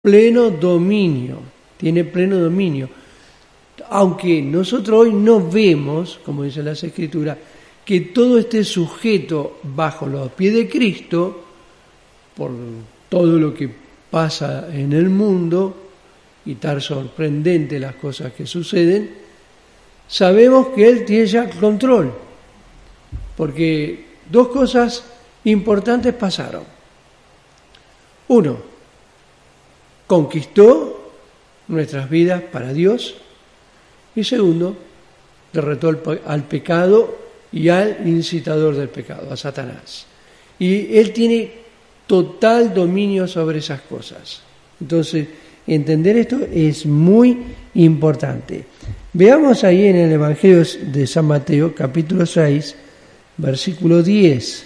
pleno dominio, tiene pleno dominio. Aunque nosotros hoy no vemos, como dicen las Escrituras, que todo esté sujeto bajo los pies de Cristo, por todo lo que pasa en el mundo, y tan sorprendente las cosas que suceden, sabemos que Él tiene ya control, porque dos cosas importantes pasaron. Uno, conquistó nuestras vidas para Dios, y segundo, derrotó al pecado y al incitador del pecado, a Satanás. Y Él tiene total dominio sobre esas cosas. Entonces, entender esto es muy importante. Veamos ahí en el Evangelio de San Mateo, capítulo 6, versículo 10.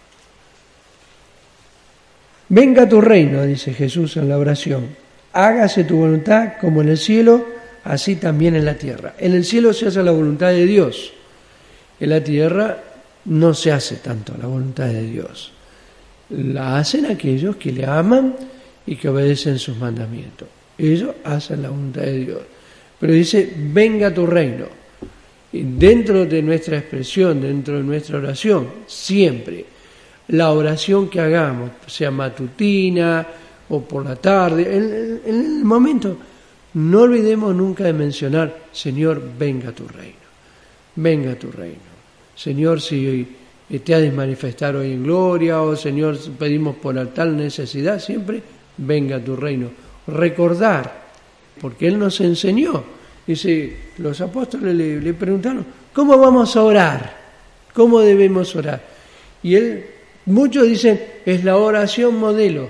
Venga tu reino, dice Jesús en la oración. Hágase tu voluntad como en el cielo, así también en la tierra. En el cielo se hace la voluntad de Dios. En la tierra no se hace tanto la voluntad de Dios. La hacen aquellos que le aman y que obedecen sus mandamientos. Ellos hacen la voluntad de Dios. Pero dice, venga tu reino. Y dentro de nuestra expresión, dentro de nuestra oración, siempre, la oración que hagamos, sea matutina o por la tarde, en el momento, no olvidemos nunca de mencionar, Señor, venga tu reino. Venga tu reino. Señor, si te ha de manifestar hoy en gloria, o Señor, pedimos por tal necesidad, siempre venga tu reino. Recordar, porque Él nos enseñó. Dice, los apóstoles le preguntaron, ¿cómo vamos a orar? ¿Cómo debemos orar? Y muchos dicen, es la oración modelo.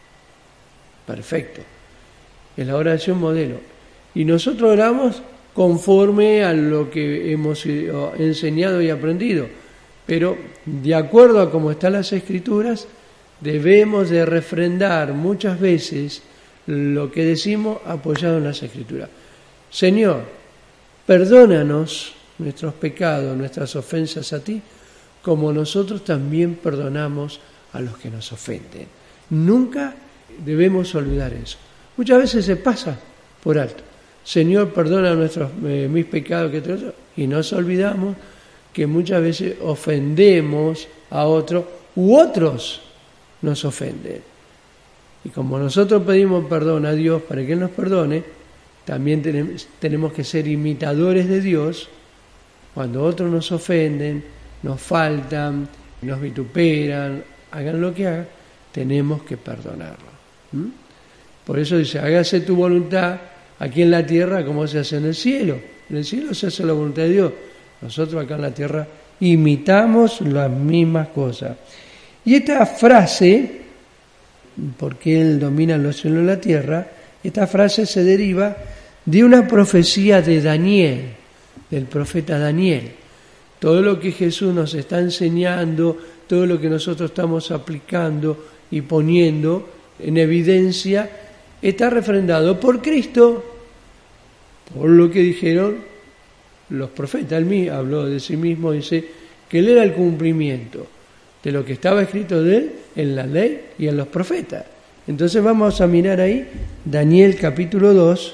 Perfecto, es la oración modelo. Y nosotros oramos conforme a lo que hemos enseñado y aprendido. Pero de acuerdo a cómo están las Escrituras, debemos de refrendar muchas veces lo que decimos apoyado en las Escrituras. Señor, perdónanos nuestros pecados, nuestras ofensas a ti, como nosotros también perdonamos a los que nos ofenden. Nunca debemos olvidar eso. Muchas veces se pasa por alto. Señor, perdona mis pecados, y nos olvidamos que muchas veces ofendemos a otros u otros nos ofenden. Y como nosotros pedimos perdón a Dios para que Él nos perdone, también tenemos que ser imitadores de Dios. Cuando otros nos ofenden, nos faltan, nos vituperan, hagan lo que hagan, tenemos que perdonarlo. Por eso dice, hágase tu voluntad aquí en la tierra como se hace en el cielo. En el cielo se hace la voluntad de Dios. Nosotros acá en la tierra imitamos las mismas cosas. Y esta frase, porque Él domina los cielos y la tierra, esta frase se deriva de una profecía de Daniel, del profeta Daniel. Todo lo que Jesús nos está enseñando, todo lo que nosotros estamos aplicando y poniendo en evidencia, está refrendado por Cristo, por lo que dijeron los profetas. Él habló de sí mismo, dice que Él era el cumplimiento de lo que estaba escrito de Él en la ley y en los profetas. Entonces vamos a mirar ahí Daniel capítulo 2,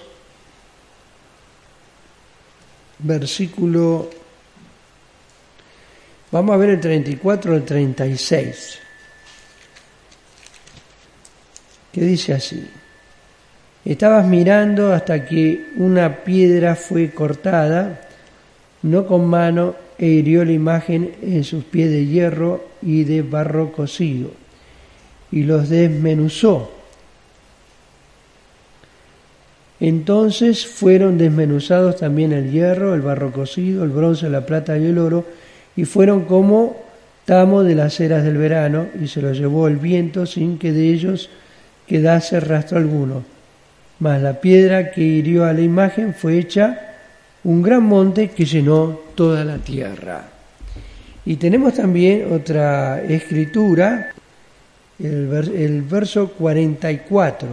versículo, vamos a ver el 34 al 36, que dice así: estabas mirando hasta que una piedra fue cortada, no con mano, e hirió la imagen en sus pies de hierro y de barro cocido, y los desmenuzó. Entonces fueron desmenuzados también el hierro, el barro cocido, el bronce, la plata y el oro, y fueron como tamo de las eras del verano, y se los llevó el viento sin que de ellos quedase rastro alguno. Mas la piedra que hirió a la imagen fue hecha un gran monte que llenó toda la tierra. Y tenemos también otra escritura, el verso 44.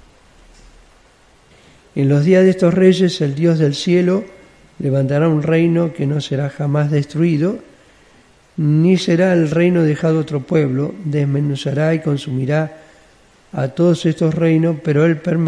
En los días de estos reyes el Dios del cielo levantará un reino que no será jamás destruido, ni será el reino dejado a otro pueblo, desmenuzará y consumirá a todos estos reinos, pero Él permanece